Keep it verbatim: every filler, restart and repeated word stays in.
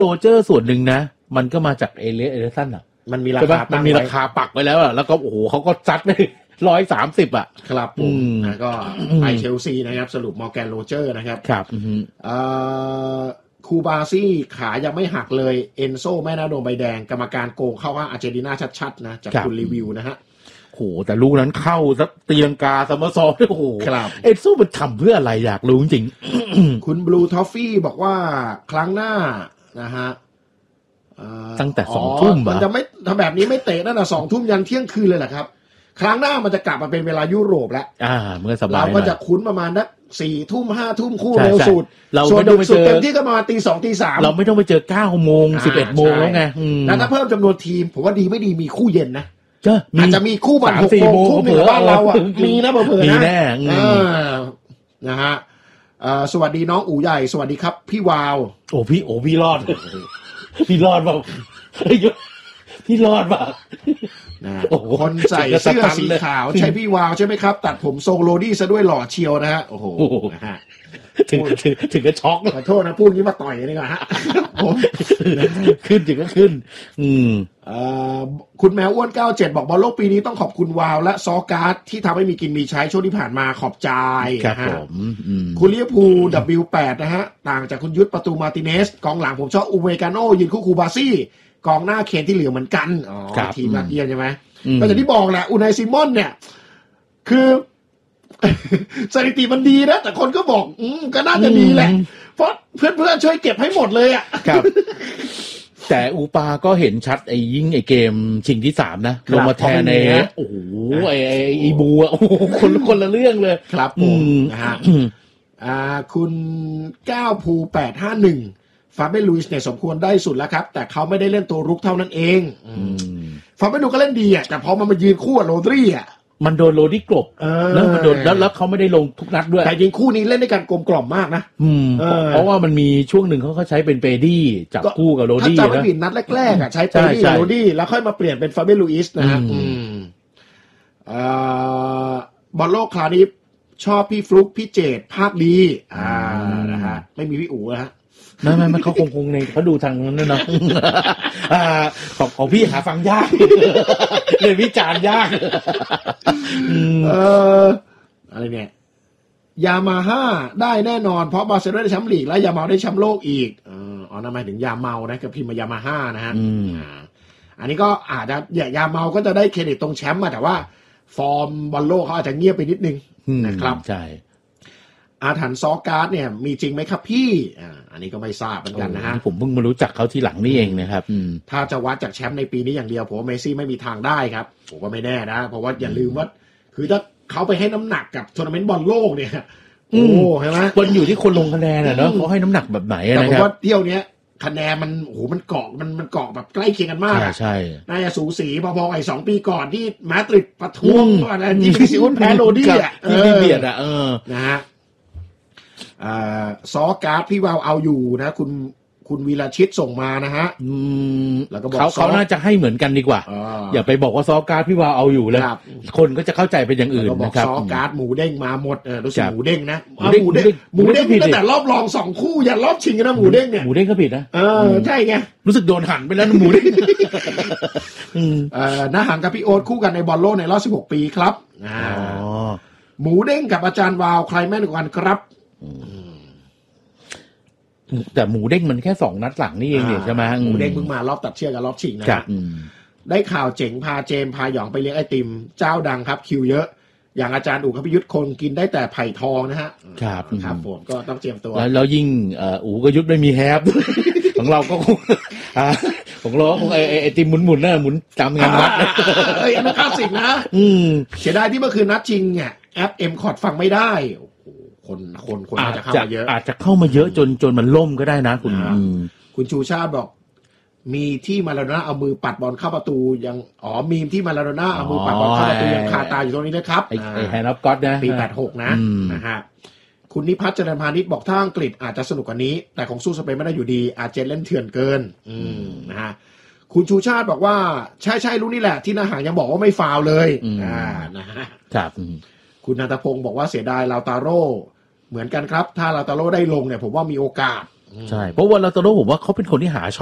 โรเจอร์ส่วนหนึ่งนะมันก็มาจากเอเลียสเอเดอร์สันอ่ะมันมีราคามันมีราคาปักไว้แล้วอ่ะแล้วก็โอ้โหเขาก็ซัดไปร้อยสามสิบอ่ะครับผมนะก็ไปเชลซีนะครับสรุปมอร์แกนโรเจอร์นะครับครับเอ่อคูบาซี่ขายังไม่หักเลยเอนโซแม่นาโดนใบแดงกรรมการโกงเข้าว่าอาร์เจนตินาชัดๆนะจากคุณรีวิวนะฮะโหแต่ลูกนั้นเข้าซะตีลังกาซัมเมอร์ซอลโอ้โหเอนโซมันทำเพื่ออะไรอยากรู้จริงคุณบลูทอฟฟี่บอกว่าครั้งหน้านะฮะตั้งแต่สองทุ่มมันจะไม่ทำแบบนี้ไม่เตะนั่นน่ะสองทุ่มยันเที่ยงคืนเลยแหละครับครั้งหน้ามันจะกลับมาเป็นเวลายุโรปแล้วอ่าเมื่อสบายเราก็จะคุ้นประมาณนักสี่ทุ่มห้าทุ่มคู่เร็วสุดส่วนดึกสุดเต็มที่ก็มาตีสองตีสามเราไม่ต้องไปเจอเก้าโมงสิบเอ็ดโมงแล้วไงแล้วถ้าเพิ่มจำนวนทีมผมว่าดีไม่ดีมีคู่เย็นนะอาจจะมีคู่วันหกโมงทุ่มในบ้านเราอ่ะมีนะเผื่อๆนะนะฮะสวัสดีน้องอู๋ใหญ่สวัสดีครับพี่วาวโอ้พี่โอ้พี่รอดพี่รอดเปล่าพี่รอดเปล่าคนใส่เสื้อสีขาวใช่พี่วาวใช่ไหมครับตัดผมทรงโรดี้ซะด้วยหล่อเชียวนะฮะโอ้โหนะฮะถึงถึงถึงก็ช็อกขอโทษนะพูดงี้มาต่อยนี่ก่อนฮะขึ้นถึงก็ขึ้นอืมคุณแมวอ้วนเก้าสิบเจ็ดบอกบอลโลกปีนี้ต้องขอบคุณวาวและซอการ์ดที่ทำให้มีกินมีใช้ช่วงที่ผ่านมาขอบใจครับผมคุณลิเวอร์พูล ดับเบิลยู แปด นะฮะต่างจากคุณยุทธประตูมาร์ติเนสกองหลังผมชอบอูเวกาโนยืนคู่คูบาซี่กองหน้าเคนที่เหลือเหมือนกันอ๋อทีมยอดเยี่ยมใช่ไหมก็อย่างที่บอกแหละอูไนซิมอนเนี่ยคือสถิติมันดีนะแต่คนก็บอกอืมก็น่าจะดีแหละเพราะเพื่อนๆช่วยเก็บให้หมดเลยอ่ะครับแต่อูปาก็เห็นชัดไอ้ยิ่งไอ้เกมชิงที่สามนะลงมาแทนในโอ้โหไอ้ไอ้บูอ่ะโอ้โหคนคนละเรื่องเลยครับผมนะฮะอ่าคุณเก้าภูแปดห้าหนึ่งฟาเบลุยส์เนี่ยสมควรได้สุดแล้วครับแต่เขาไม่ได้เล่นตัวรุกเท่านั้นเองฟาเบลุยก็เล่นดีอ่ะแต่พอมันมายืนคู่กับโรดรี่อ่ะมันโดนโรดี้กลบแล้วมันโดนแล้วแล้วเขาไม่ได้ลงทุกนัดด้วยแต่จริงคู่นี้เล่นด้วยกันกลมกล่อมมากนะเพราะว่ามันมีช่วงหนึ่งเขาเขาใช้เป็นเปดี้จับคู่กับโรดี้ถ้าจำไม่ผิดนัดแรกๆอ่ะใช้เปดี้กับโรดี้แล้วค่อยมาเปลี่ยนเป็นฟาเบลุยส์นะฮะบอลโลกคราวนี้ชอบพี่ฟลุ๊กพี่เจดภาคดีอ่านะฮะไม่มีพี่อู๋นะฮะไม่ไม่ไม่เขาคงคงในเขาดูทางนั้นเนาะของของพี่หาฟังยากเลยวิจารณ์ยากเอออะไรเนี่ยยามาฮ่าได้แน่นอนเพราะบาร์เซโลนาได้แชมป์ลีกและยามาได้แชมป์โลกอีกอ๋อนั่นหมายถึงยาเมานะกับพิมพ์ยามาฮ่านะฮะอันนี้ก็อาจจะยาเมาก็จะได้เครดิตตรงแชมป์มาแต่ว่าฟอร์มบอลโลกเขาอาจจะเงียบไปนิดนึงนะครับใช่อาถรรพ์ซอการ์ดเนี่ยมีจริงไหมครับพี่อ่าอันนี้ก็ไม่ทราบเหมือนกันนะฮะผมเพิ่งมารู้จักเขาทีหลังนี่เองนะครับถ้าจะวัดจากแชมป์ในปีนี้อย่างเดียวผมว่าเมซี่ไม่มีทางได้ครับผมก็ไม่แน่นะเพราะว่าอย่าลืมว่าคือถ้าเขาไปให้น้ำหนักกับทัวร์นาเมนต์บอลโลกเนี่ยโอ้ใช่ไหมมันอยู่ที่คนลงคะแนนอ่ะเนาะเขาให้น้ำหนักแบบไหนนะครับแต่ผมว่าเที่ยวนี้คะแนนมันโอ้โหมันเกาะมันมันเกาะแบบใกล้เคียงกันมากใช่น่าจะสูสีพอๆไอ้สองปีก่อนที่มาดริดประท้วงอะไรที่ฟิซิอุสแพ้โรดี้อ่ะที่เบียดอ่ะเออนะฮะซอการ์ดพี่วาวเอาอยู่นะคุณคุณวีรชิตส่งมานะฮะแล้วก็บอกเขาเขาน่าจะให้เหมือนกันดีกว่าอย่าไปบอกว่าซอการ์ดพี่วาวเอาอยู่เลยคนก็จะเข้าใจเป็นอย่างอื่นนะครับซอการ์ดหมูเด้งมาหมดเออรู้สึกหมูเด้งนะหมูเด้งหมูเด้งตั้งแต่รอบรองสองคู่ยันรอบชิงนะหมูเด้งเนี่ยหมูเด้งก็ผิดนะเออใช่ไงรู้สึกโดนหันไปแล้วหมูเด้งเออน้าหังกับพี่โอ๊ตคู่กันในบอลโลกในรอบสิบหกปีครับหมูเด้งกับอาจารย์วาวใครแม่นกว่ากันครับแต่หมูเด้งมันแค่สองนัดหลังนี่เองเนี่ยใช่ไหมหมูเด้งเพิ่งมารอบตัดเชือกกับรอบชิงนะครับได้ข่าวเจ๋งพาเจมพาหยองไปเลี้ยงไอติมเจ้าดังครับคิวเยอะอย่างอาจารย์อู๋ครับพิยุทธคนกินได้แต่ไผ่ทองนะฮะครับครับผมก็ต้องเตรียมตัวแล้วยิ่งอู๋ก็ยุทธไม่มีแฮปของเราก็คงของเราคงไอไอติมหมุนๆน่ะหมุนตามงานวัดเอ้ยอันนั้นคลาสสิกนะเสียดายที่เมื่อคืนนัดชิงเนี่ยแอปเอ็มคอร์ดฟังไม่ได้คนคนคนอาจจะเข้ามาเยอะอาจจะเข้ามาเยอะจนจนมันล่มก็ได้นะคุณคุณชูชาติบอกมีที่มาราโดน่าเอามือปัดบอลเข้าประตูยังอ๋อมีที่มาราโดน่าเอามือปัดบอลเข้าประตูยังคาตาอยู่ตรงนี้นะครับไอ้แฮนด์ออฟก็อตนะปีแปดหกนะนะฮะคุณนิพัฒน์เจริญพานิชบอกถ้าอังกฤษอาจจะสนุกกว่านี้แต่ของสู้สเปนไม่ได้อยู่ดีอาร์เจนเล่นเถื่อนเกินนะฮะคุณชูชาติบอกว่าใช่ใช่รู้นี่แหละที่นาหางยังบอกว่าไม่ฟาวเลยอ่านะฮะครับคุณนันทพงศ์บอกว่าเสียดายลาวตาโร่เหมือนกันครับถ้าลาวตาโร่ได้ลงเนี่ยผมว่ามีโอกาสใช่เพราะว่าลาตาโรผมว่าเขาเป็นคนที่หา